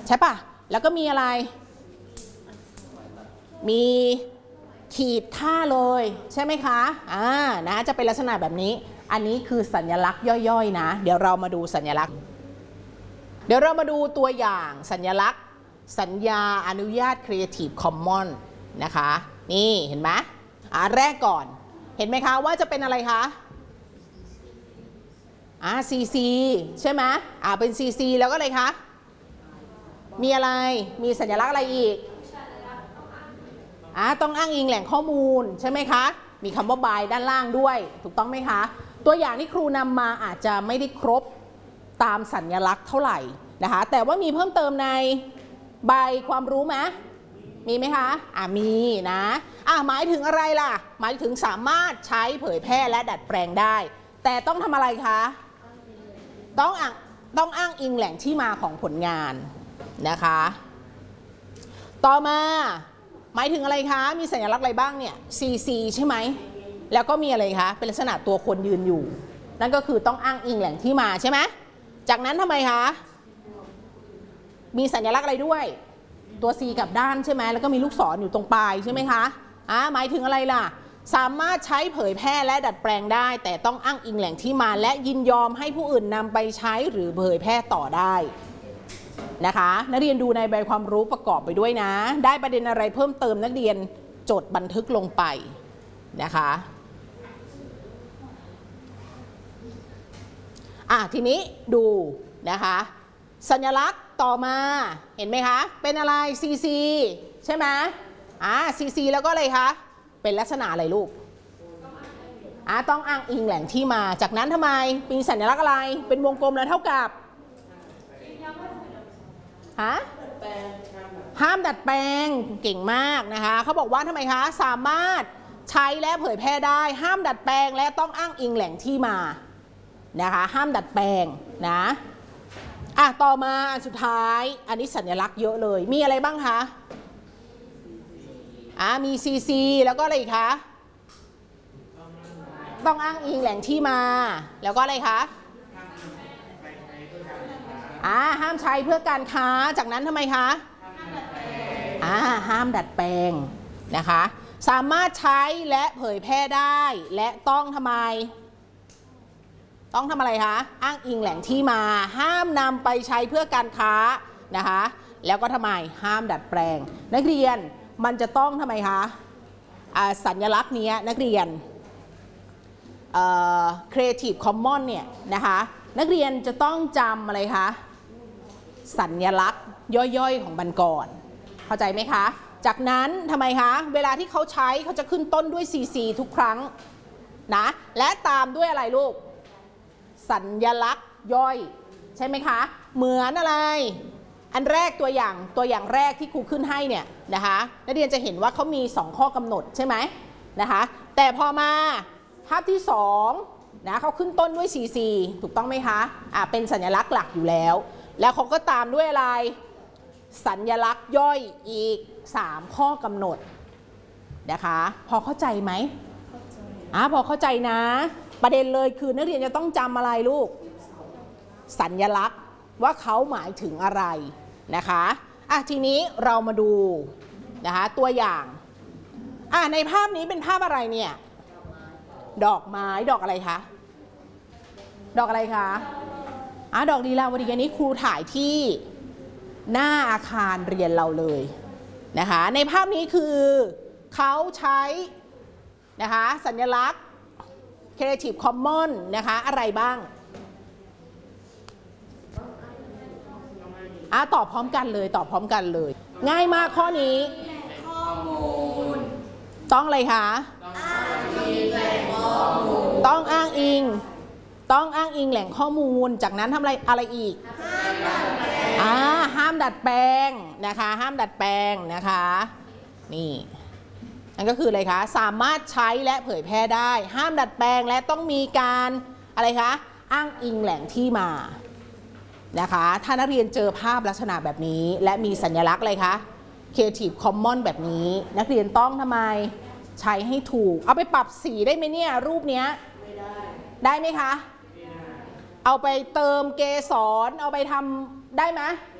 ใช่ปะแล้วก็มีอะไรมีขีดค่าเลยใช่ไหมคะนะจะเป็นลักษณะแบบนี้อันนี้คือสัญลักษณ์ย่อยๆนะเดี๋ยวเรามาดูสัญลักษณ์เดี๋ยวเรามาดูตัวอย่างสัญลักษณ์สัญญาอนุญาต Creative Commons นะคะนี่เห็นไหมแรกก่อนเห็นไหมคะว่าจะเป็นอะไรคะCC ใช่ไหมเป็น CC แล้วก็อะไรคะมีอะไรมีสัญลักษณ์อะไรอีกต้องอ้างอิงแหล่งข้อมูลใช่ไหมคะมีคำว่า by ด้านล่างด้วยถูกต้องไหมคะตัวอย่างที่ครูนำมาอาจจะไม่ได้ครบตามสัญลักษณ์เท่าไหร่นะคะแต่ว่ามีเพิ่มเติมในใบความรู้ไหมมีไหมคะมีนะหมายถึงอะไรล่ะหมายถึงสามารถใช้เผยแพร่และดัดแปลงได้แต่ต้องทำอะไรคะต้องอ้างอิงแหล่งที่มาของผลงานนะคะต่อมาหมายถึงอะไรคะมีสัญลักษณ์อะไรบ้างเนี่ย CC ใช่ไหมแล้วก็มีอะไรคะเป็นลักษณะตัวคนยืนอยู่นั่นก็คือต้องอ้างอิงแหล่งที่มาใช่ไหมจากนั้นทำไมคะมีสัญลักษณ์อะไรด้วยตัว C กับด้านใช่ไหมแล้วก็มีลูกศรอยู่ตรงปลายใช่ไหมคะหมายถึงอะไรล่ะสามารถใช้เผยแพร่และดัดแปลงได้แต่ต้องอ้างอิงแหล่งที่มาและยินยอมให้ผู้อื่นนำไปใช้หรือเผยแพร่ต่อได้นะคะนักเรียนดูในใบความรู้ประกอบไปด้วยนะได้ประเด็นอะไรเพิ่มเติมนักเรียนจดบันทึกลงไปนะคะทีนี้ดูนะคะสัญลักษณ์ต่อมาเห็นไหมคะเป็นอะไร CC ใช่ไหมCC แล้วก็อะไรคะเป็นลักษณะอะไรลูกต้องอ้างอิงแหล่งที่มาจากนั้นทำไมมีสัญลักษณ์อะไรเป็นวงกลมแล้วเท่ากับห้ามดัดแปลงเก่งมากนะคะเขาบอกว่าทำไมคะสามารถใช้และเผยแพร่ได้ห้ามดัดแปลงและต้องอ้างอิงแหล่งที่มานะคะห้ามดัดแปลงนะต่อมาอันสุดท้ายอันนี้สัญลักษณ์เยอะเลยมีอะไรบ้างคะมี CC แล้วก็อะไรอีกคะต้องอ้างอิงแหล่งที่มาแล้วก็อะไรคะห้ามใช้เพื่อการค้าจากนั้นทำไมคะห้ามดัดแปลงนะคะสามารถใช้และเผยแพร่ได้และต้องทำไมต้องทำอะไรคะอ้างอิงแหล่งที่มาห้ามนำไปใช้เพื่อการค้านะคะแล้วก็ทำไมห้ามดัดแปลงนักเรียนมันจะต้องทำไมคะสัญลักษณ์นี้นักเรียนCreative Commons เนี่ยนะคะนักเรียนจะต้องจำอะไรคะสัญลักษณ์ย่อยๆของมันก่อนเข้าใจไหมคะจากนั้นทำไมคะเวลาที่เขาใช้เขาจะขึ้นต้นด้วย CC ทุกครั้งนะและตามด้วยอะไรลูกสัญลักษณ์ย่อยใช่ไหมคะเหมือนอะไรอันแรกตัวอย่างแรกที่ครูขึ้นให้เนี่ยนะคะนักเรียนจะเห็นว่าเขามี2ข้อกำหนดใช่ไหมนะคะแต่พอมาภาพที่2นะเขาขึ้นต้นด้วย CC ถูกต้องไหมคะเป็นสัญลักษณ์หลักอยู่แล้วแล้วเขาก็ตามด้วยอะไรสัญลักษณ์ย่อยอีก3ข้อกำหนดนะคะพอเข้าใจไหมพอเข้าใจนะประเด็นเลยคือนักเรียนจะต้องจำอะไรลูกสัญลักษณ์ว่าเขาหมายถึงอะไรนะคะทีนี้เรามาดูนะคะตัวอย่างในภาพนี้เป็นภาพอะไรเนี่ยดอกไม้ดอกอะไรคะดอกอะไรคะดอกลีลาวดีอันนี้ครูถ่ายที่หน้าอาคารเรียนเราเลยนะคะในภาพนี้คือเขาใช้นะคะสัญลักษณ์ Creative Commons นะคะอะไรบ้างตอบพร้อมกันเลยง่ายมากข้อนี้ข้อมูลต้องอะไรคะอ้างอิงแหล่งข้อมูลต้องอ้างอิงแหล่งข้อมูลจากนั้นทำอะไรอีกห้ามดัดแปลงนะคะห้ามดัดแปลงนะคะนี่นั่นก็คืออะไรคะสามารถใช้และเผยแพร่ได้ห้ามดัดแปลงและต้องมีการอะไรคะอ้างอิงแหล่งที่มานะคะถ้านักเรียนเจอภาพลักษณะแบบนี้และมีสัญลักษณ์อะไรคะ Creative Commons แบบนี้นักเรียนต้องทำไมใช้ให้ถูกเอาไปปรับสีได้ไหมเนี่ยรูปเนี้ยได้ไหมคะเอาไปเติมเกสรเอาไปทำได้ไหม